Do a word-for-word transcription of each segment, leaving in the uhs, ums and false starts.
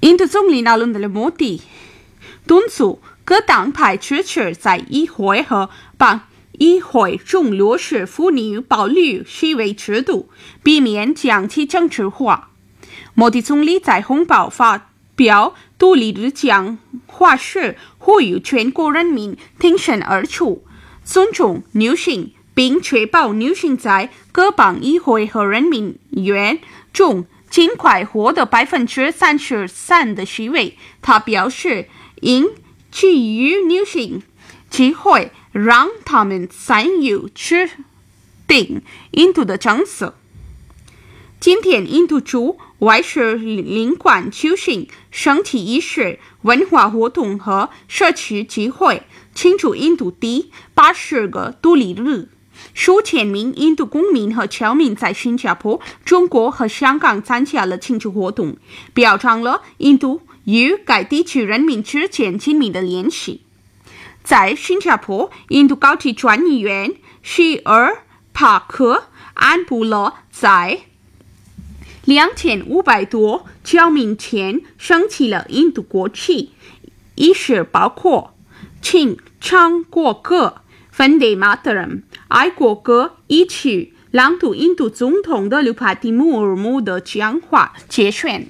印度总理纳伦德莫迪敦促各党派支持在议会和帮议会中落实妇女保育席位制度，避免将其政治化。莫迪总理在红报发表独立日讲话时呼吁全国人民挺身而出，尊重女性，并确保女性在各邦议会和人民院中尽快获得百分之三十三的席位。他表示，应给予女性机会，让他们参与制定印度的政策。今天，印度驻外使领馆举行升旗仪式、文化活动和社区聚会，庆祝印度第八十个独立日。数千名印度公民和侨民在新加坡、中国和香港参加了庆祝活动，表彰了印度与该地区人民之间紧密的联系。在新加坡，印度高级专议员希尔帕克颁布了在两千五百多侨民前升起了印度国旗，仪式包括请唱国歌、芬德马特人、爱国歌以及朗读印度总统的卢帕蒂穆尔姆的讲话节选。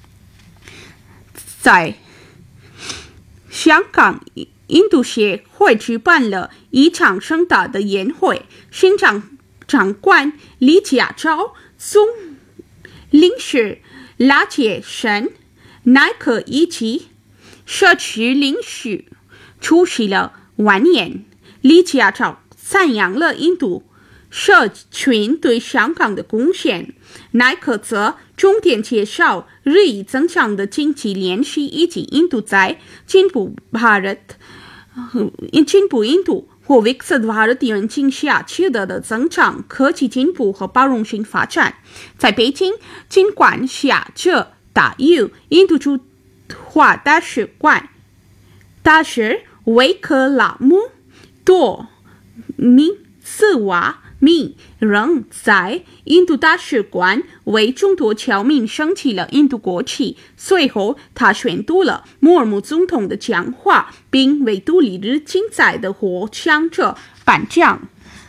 在香港，印度协会举办了一场盛大的宴会，行政长官李家超、总领事拉杰森、奈克以及社区领袖出席了晚宴。李家超赞扬了印度社群对香港的贡献，奈克则重点介绍日益增强的经济联系以及印度在进步巴勒进步印度或विकसित भारत愿景下取得的增长、科技进步和包容性发展。在北京，尽管下着大雨，印度驻华大使馆大使维克拉姆多米斯瓦米仍在印度大使馆为众多侨民升起了印度国旗。随后，他宣读了穆尔姆总统的讲话，并为独立日竞赛的获奖者颁奖。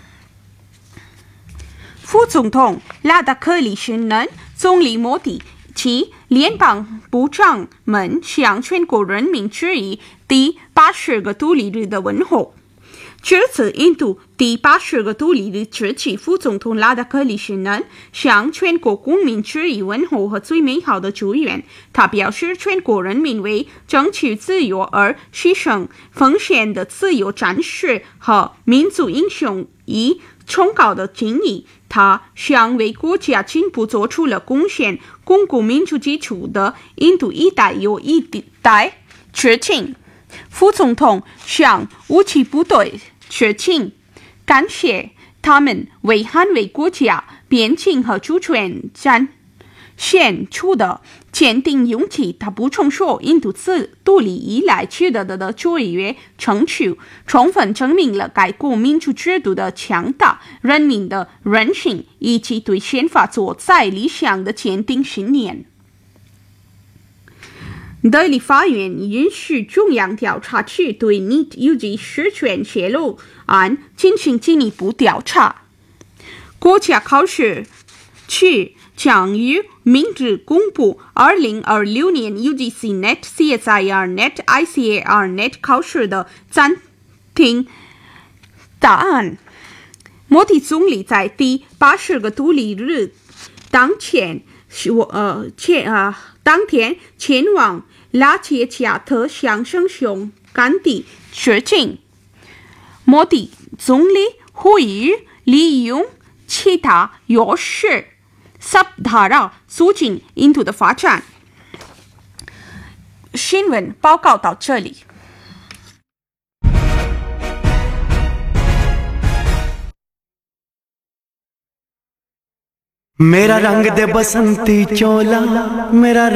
副总统拉达克里申南、总理莫迪及联邦部长们向全国人民致以第八十个独立日的问候。这次印度第八十个独立日之际，副总统拉达克里申南向全国公民致以问候和最美好的祝愿。他表示，全国人民为争取自由而牺牲奉献的自由战士和民族英雄以崇高的敬意。他向为国家进步做出了贡献、巩固民主基础的印度一代又一代致敬。副总统向武器部队致敬，感谢他们为捍卫国家边境和主权展现出的坚定勇气。他补充说，印度自独立以来取得的卓越成就，充分证明了该国民主制度的强大、人民的韧性以及对宪法所在理想的坚定信念。德里法院允许中央调查局对 N I T U G 实权泄露案进行进一步调查。国家考试局将于明日公布二零二六年 U G C N E T C S I R N E T I C A R N E T 考试的暂停答案。莫迪总理在第八十个独立日当前呃前啊当天前往拉杰加特向圣雄甘地致敬。莫迪总理呼吁利用其他优势 Subdhara 促进印度的发展。新闻报告到这里。 मेरा रंग दे बसंती चोला मेरा